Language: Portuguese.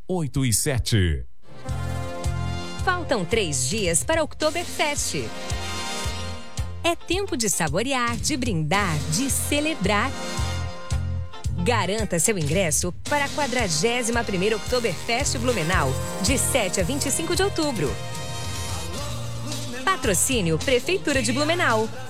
8 e 7. Faltam 3 dias para Oktoberfest. É tempo de saborear, de brindar, de celebrar. Garanta seu ingresso para a 41ª Oktoberfest Blumenau, de 7 a 25 de outubro. Patrocínio Prefeitura de Blumenau.